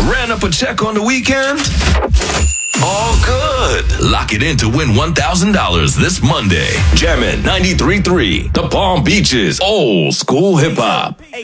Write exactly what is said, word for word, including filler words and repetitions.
Ran up a check on the weekend? All good. Lock it in to win one thousand dollars this Monday. Jammin' ninety-three point three, The Palm Beaches, old school hip hop.